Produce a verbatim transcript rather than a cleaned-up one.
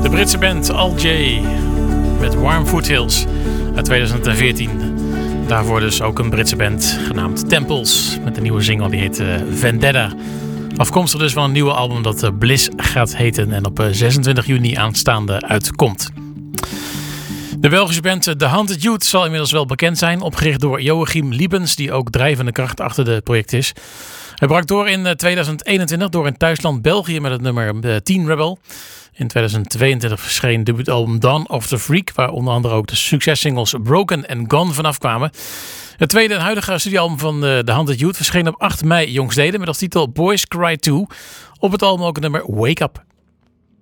De Britse band Al J met Warm Foothills uit twintig veertien. Daarvoor dus ook een Britse band genaamd Temples met een nieuwe single die heet uh, Vendetta. Afkomstig dus van een nieuwe album dat uh, Bliss gaat heten en op uh, zesentwintig juni aanstaande uitkomt. De Belgische band The Haunted Youth zal inmiddels wel bekend zijn, opgericht door Joachim Liebens, die ook drijvende kracht achter het project is. Hij brak door in tweeduizend eenentwintig door in thuisland België met het nummer Teen Rebel. In tweeduizend tweeëntwintig verscheen het debuutalbum Dawn of the Freak, waar onder andere ook de successingles Broken en Gone vanaf kwamen. Het tweede en huidige studioalbum van The Haunted Youth verscheen op acht mei jongstleden met als titel Boys Cry two. Op het album ook het nummer Wake Up.